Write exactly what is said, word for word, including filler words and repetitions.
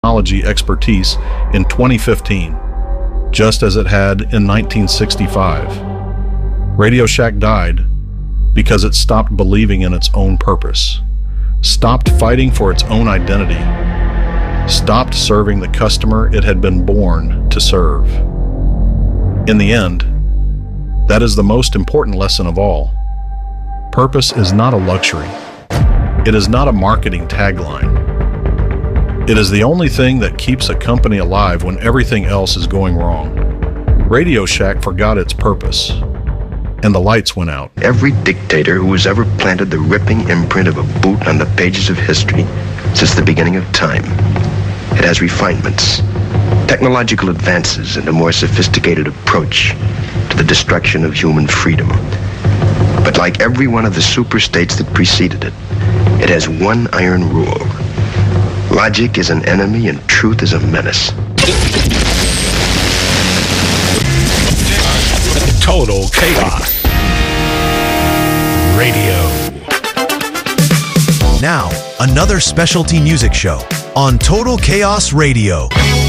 technology expertise in twenty fifteen, just as it had in nineteen sixty-five. Radio Shack died because it stopped believing in its own purpose, stopped fighting for its own identity, stopped serving the customer it had been born to serve. In the end, that is the most important lesson of all. Purpose is not a luxury. It is not a marketing tagline. It is the only thing that keeps a company alive when everything else is going wrong. Radio Shack forgot its purpose, and the lights went out. Every dictator who has ever planted the ripping imprint of a boot on the pages of history since the beginning of time. It has refinements, technological advances, and a more sophisticated approach to the destruction of human freedom. But like every one of the superstates that preceded it, it has one iron rule. Logic is an enemy and truth is a menace. Total Chaos Radio. Now, another specialty music show on Total Chaos Radio.